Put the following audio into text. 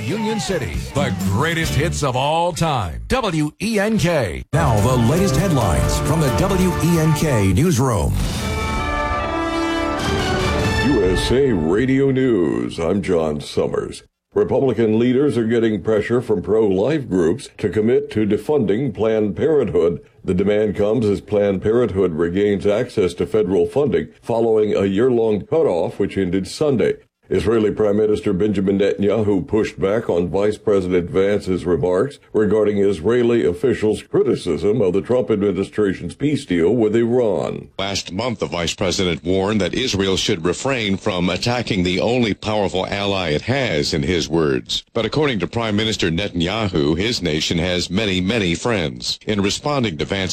Union City. The greatest hits of all time. WENK. Now the latest headlines from the WENK newsroom. USA Radio News. I'm John Summers. Republican leaders are getting pressure from pro-life groups to commit to defunding Planned Parenthood. The demand comes as Planned Parenthood regains access to federal funding following a year-long cutoff which ended Sunday. Israeli Prime Minister Benjamin Netanyahu pushed back on Vice President Vance's remarks regarding Israeli officials' criticism of the Trump administration's peace deal with Iran. Last month, the vice president warned that Israel should refrain from attacking the only powerful ally it has, in his words. But according to Prime Minister Netanyahu, his nation has many, many friends. In responding to Vance's